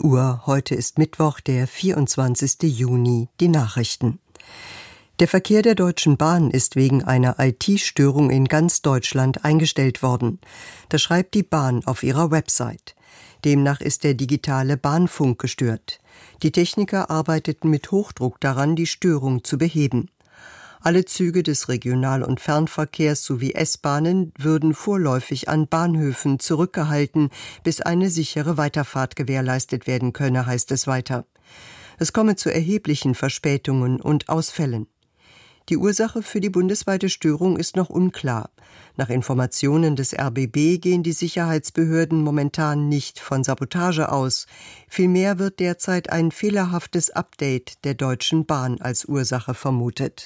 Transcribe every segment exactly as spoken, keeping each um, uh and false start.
Uhr. Heute ist Mittwoch, der vierundzwanzigste Juni. Die Nachrichten. Der Verkehr der Deutschen Bahn ist wegen einer I T-Störung in ganz Deutschland eingestellt worden. Das schreibt die Bahn auf ihrer Website. Demnach ist der digitale Bahnfunk gestört. Die Techniker arbeiteten mit Hochdruck daran, die Störung zu beheben. Alle Züge des Regional- und Fernverkehrs sowie S-Bahnen würden vorläufig an Bahnhöfen zurückgehalten, bis eine sichere Weiterfahrt gewährleistet werden könne, heißt es weiter. Es komme zu erheblichen Verspätungen und Ausfällen. Die Ursache für die bundesweite Störung ist noch unklar. Nach Informationen des R B B gehen die Sicherheitsbehörden momentan nicht von Sabotage aus. Vielmehr wird derzeit ein fehlerhaftes Update der Deutschen Bahn als Ursache vermutet.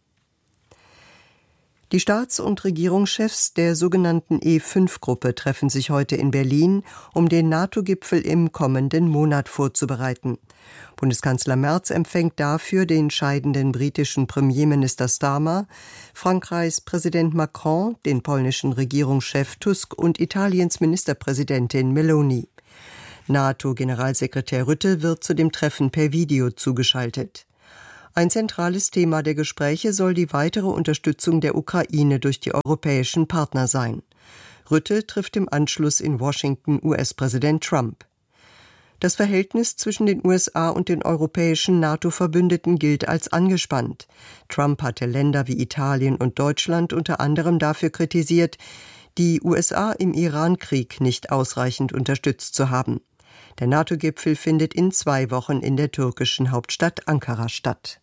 Die Staats- und Regierungschefs der sogenannten E fünf Gruppe treffen sich heute in Berlin, um den NATO-Gipfel im kommenden Monat vorzubereiten. Bundeskanzler Merz empfängt dafür den scheidenden britischen Premierminister Starmer, Frankreichs Präsident Macron, den polnischen Regierungschef Tusk und Italiens Ministerpräsidentin Meloni. NATO-Generalsekretär Rutte wird zu dem Treffen per Video zugeschaltet. Ein zentrales Thema der Gespräche soll die weitere Unterstützung der Ukraine durch die europäischen Partner sein. Rutte trifft im Anschluss in Washington U S-Präsident Trump. Das Verhältnis zwischen den U S A und den europäischen NATO-Verbündeten gilt als angespannt. Trump hatte Länder wie Italien und Deutschland unter anderem dafür kritisiert, die U S A im Iran-Krieg nicht ausreichend unterstützt zu haben. Der NATO-Gipfel findet in zwei Wochen in der türkischen Hauptstadt Ankara statt.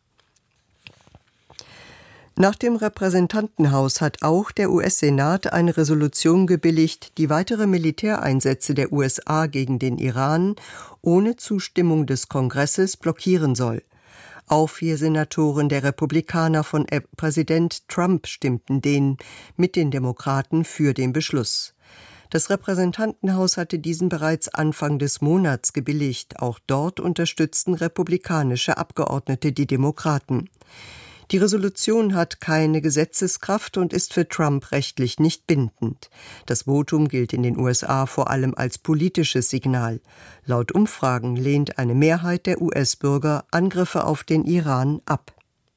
Nach dem Repräsentantenhaus hat auch der U S-Senat eine Resolution gebilligt, die weitere Militäreinsätze der U S A gegen den Iran ohne Zustimmung des Kongresses blockieren soll. Auch vier Senatoren der Republikaner von Präsident Trump stimmten den mit den Demokraten für den Beschluss. Das Repräsentantenhaus hatte diesen bereits Anfang des Monats gebilligt. Auch dort unterstützten republikanische Abgeordnete die Demokraten. Die Resolution hat keine Gesetzeskraft und ist für Trump rechtlich nicht bindend. Das Votum gilt in den U S A vor allem als politisches Signal. Laut Umfragen lehnt eine Mehrheit der U S-Bürger Angriffe auf den Iran ab.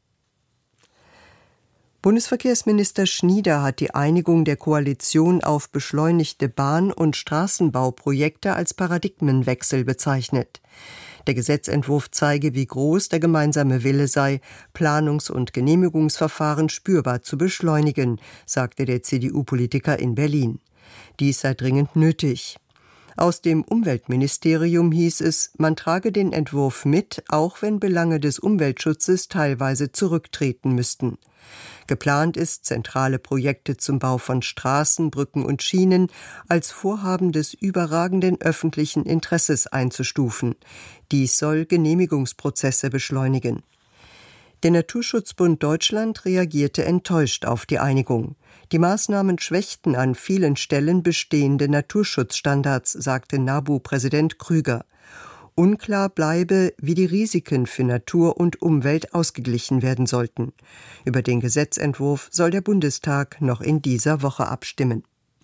Bundesverkehrsminister Schnieder hat die Einigung der Koalition auf beschleunigte Bahn- und Straßenbauprojekte als Paradigmenwechsel bezeichnet. Der Gesetzentwurf zeige, wie groß der gemeinsame Wille sei, Planungs- und Genehmigungsverfahren spürbar zu beschleunigen, sagte der C D U-Politiker in Berlin. Dies sei dringend nötig. Aus dem Umweltministerium hieß es, man trage den Entwurf mit, auch wenn Belange des Umweltschutzes teilweise zurücktreten müssten. Geplant ist, zentrale Projekte zum Bau von Straßen, Brücken und Schienen als Vorhaben des überragenden öffentlichen Interesses einzustufen. Dies soll Genehmigungsprozesse beschleunigen. Der Naturschutzbund Deutschland reagierte enttäuscht auf die Einigung. Die Maßnahmen schwächten an vielen Stellen bestehende Naturschutzstandards, sagte NABU-Präsident Krüger. Unklar bleibe, wie die Risiken für Natur und Umwelt ausgeglichen werden sollten. Über den Gesetzentwurf soll der Bundestag noch in dieser Woche abstimmen.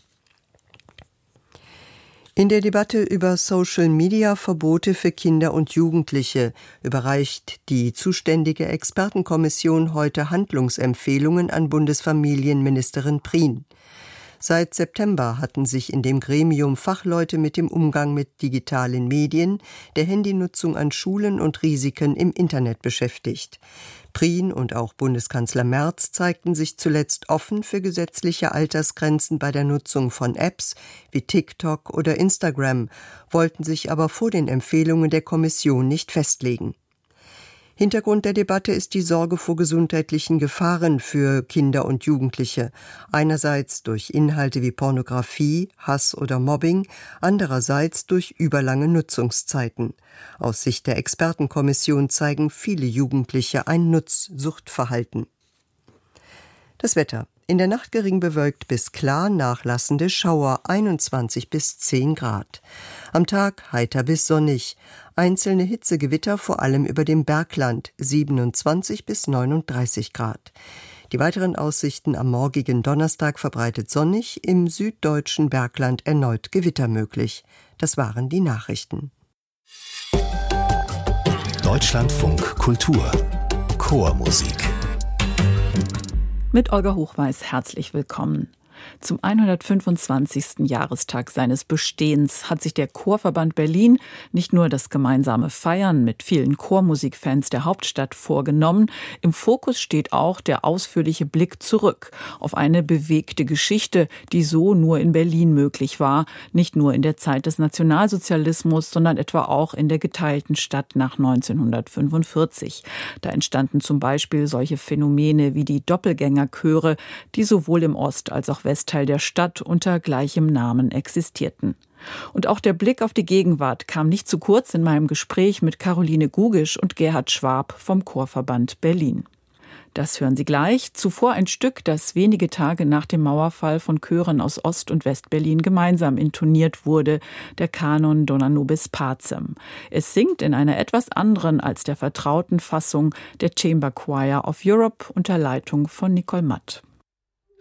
In der Debatte über Social-Media-Verbote für Kinder und Jugendliche überreicht die zuständige Expertenkommission heute Handlungsempfehlungen an Bundesfamilienministerin Prien. Seit September hatten sich in dem Gremium Fachleute mit dem Umgang mit digitalen Medien, der Handynutzung an Schulen und Risiken im Internet beschäftigt. Prien und auch Bundeskanzler Merz zeigten sich zuletzt offen für gesetzliche Altersgrenzen bei der Nutzung von Apps wie TikTok oder Instagram, wollten sich aber vor den Empfehlungen der Kommission nicht festlegen. Hintergrund der Debatte ist die Sorge vor gesundheitlichen Gefahren für Kinder und Jugendliche, einerseits durch Inhalte wie Pornografie, Hass oder Mobbing, andererseits durch überlange Nutzungszeiten. Aus Sicht der Expertenkommission zeigen viele Jugendliche ein Nutzsuchtverhalten. Das Wetter. In der Nacht gering bewölkt bis klar, nachlassende Schauer einundzwanzig bis zehn Grad. Am Tag heiter bis sonnig. Einzelne Hitzegewitter vor allem über dem Bergland siebenundzwanzig bis neununddreißig Grad. Die weiteren Aussichten am morgigen Donnerstag verbreitet sonnig, im süddeutschen Bergland erneut Gewitter möglich. Das waren die Nachrichten. Deutschlandfunk Kultur Chormusik. Mit Olga Hochweis herzlich willkommen. Zum hundertfünfundzwanzigsten Jahrestag seines Bestehens hat sich der Chorverband Berlin nicht nur das gemeinsame Feiern mit vielen Chormusikfans der Hauptstadt vorgenommen, im Fokus steht auch der ausführliche Blick zurück auf eine bewegte Geschichte, die so nur in Berlin möglich war, nicht nur in der Zeit des Nationalsozialismus, sondern etwa auch in der geteilten Stadt nach neunzehnhundertfünfundvierzig. Da entstanden zum Beispiel solche Phänomene wie die Doppelgängerchöre, die sowohl im Ost- als auch Westteil der Stadt unter gleichem Namen existierten. Und auch der Blick auf die Gegenwart kam nicht zu kurz in meinem Gespräch mit Caroline Gugisch und Gerhard Schwab vom Chorverband Berlin. Das hören Sie gleich. Zuvor ein Stück, das wenige Tage nach dem Mauerfall von Chören aus Ost- und Westberlin gemeinsam intoniert wurde, der Kanon Dona Nubis Pacem. Es singt in einer etwas anderen als der vertrauten Fassung der Chamber Choir of Europe unter Leitung von Nicole Matt.